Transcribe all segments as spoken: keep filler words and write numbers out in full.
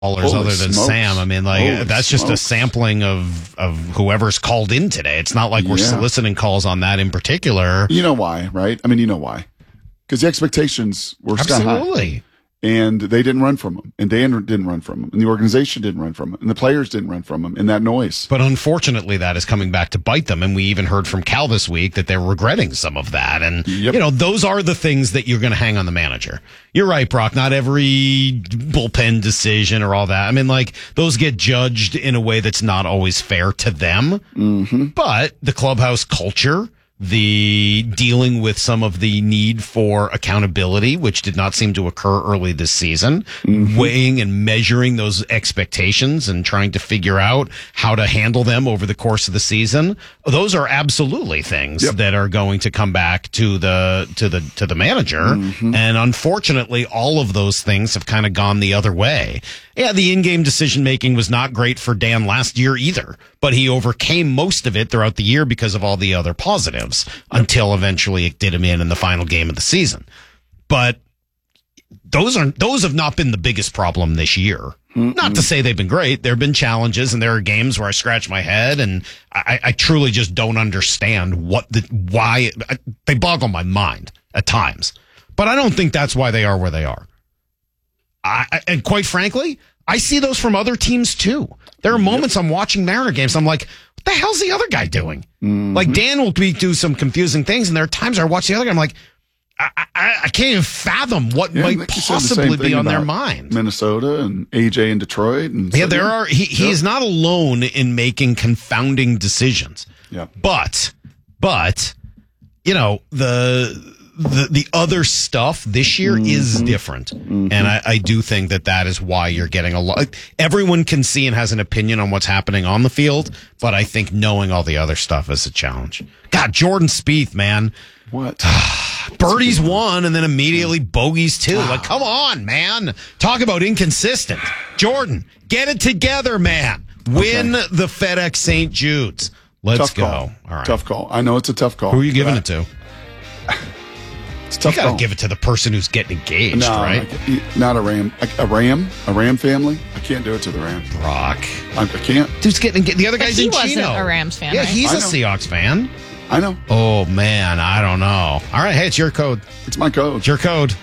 Holy other than smokes. Sam. I mean, like, Holy that's just smokes. a sampling of, of whoever's called in today. It's not like we're Yeah. soliciting calls on that in particular. You know why, right? I mean, you know why. Because the expectations were sky high. Absolutely. And they didn't run from them. And Dan didn't run from them. And the organization didn't run from them. And the players didn't run from them in that noise. But unfortunately, that is coming back to bite them. And we even heard from Cal this week that they're regretting some of that. And, Yep. you know, those are the things that you're going to hang on the manager. You're right, Brock. Not every bullpen decision or all that. I mean, like, those get judged in a way that's not always fair to them. Mm-hmm. But the clubhouse culture, the dealing with some of the need for accountability, which did not seem to occur early this season, Mm-hmm. weighing and measuring those expectations and trying to figure out how to handle them over the course of the season. Those are absolutely things Yep. that are going to come back to the, to the, to the manager. Mm-hmm. And unfortunately, all of those things have kind of gone the other way. Yeah, the in-game decision making was not great for Dan last year either, but he overcame most of it throughout the year because of all the other positives until eventually it did him in in the final game of the season. But those are those have not been the biggest problem this year. Mm-mm. Not to say they've been great. There have been challenges, and there are games where I scratch my head, and I, I truly just don't understand what the why I, they boggle my mind at times. But I don't think that's why they are where they are. I, I, and quite frankly, I see those from other teams too. There are moments yep. I'm watching Mariner games. I'm like, what the hell's the other guy doing? Mm-hmm. Like Dan will be, do some confusing things, and there are times I watch the other guy. I'm like, I, I, I can't even fathom what yeah, might possibly be on their mind. Minnesota and A J in Detroit, and yeah, so, there are. He, he yep. is not alone in making confounding decisions. Yeah, but but you know the. The the other stuff this year mm-hmm. is different. Mm-hmm. And I, I do think that that is why you're getting a lot. Everyone can see and has an opinion on what's happening on the field, but I think knowing all the other stuff is a challenge. God, Jordan Spieth, man. What? Birdies one and then immediately bogeys two. Like, come on, man. Talk about inconsistent. Jordan, get it together, man. Win okay. the FedEx Saint Jude's. Let's tough go. Call. All right. Tough call. I know it's a tough call. Who are you giving it to? It's tough. You got to call. give it to the person who's getting engaged, no, right? Not a Ram. A, a Ram? A Ram family? I can't do it to the Rams. Brock. I, I can't. Dude's getting the other guy's but he in wasn't Chino. a Rams fan. Yeah, right? he's a Seahawks fan. I know. Oh, man. I don't know. All right. Hey, it's your code. It's my code. It's your code.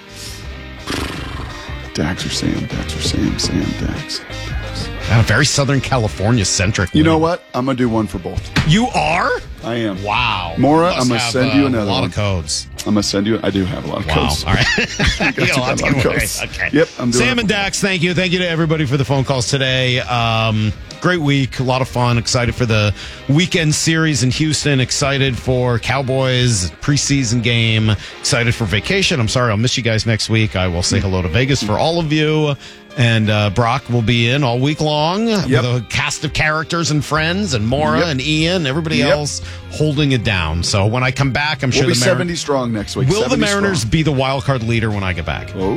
Dax or Sam. Dax or Sam. Sam. Dax. Dax. Uh, very Southern California centric. You know what? I'm going to do one for both. You are? I am. Wow. Maura, I'm going to send you uh, another a lot one. of codes. I'm going to send you. I do have a lot of wow. codes. All right. you got a lot, got a lot of codes. Okay. Yep. I'm doing Sam it. and Dax, thank you. Thank you to everybody for the phone calls today. Um, great week. A lot of fun. Excited for the weekend series in Houston. Excited for Cowboys preseason game. Excited for vacation. I'm sorry I'll miss you guys next week. I will say hello to Vegas for all of you. And uh, Brock will be in all week long yep. with a cast of characters and friends, and Maura yep. and Ian, everybody yep. else holding it down. So when I come back, I'm we'll sure be the Mar- seventy strong next week. Will the Mariners strong. be the wild card leader when I get back? Oh,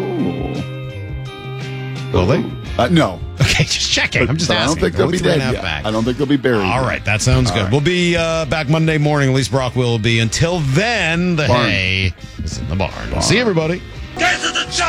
will they? Uh, no. Okay, just checking. I'm just but asking. I don't think they'll Only be three and dead a half yet. back. I don't think they'll be buried. All yet. right, that sounds All good. right. We'll be uh, back Monday morning. At least Brock will be. Until then, the Barn. hay is in the barn. barn. See you, everybody. Get to the job!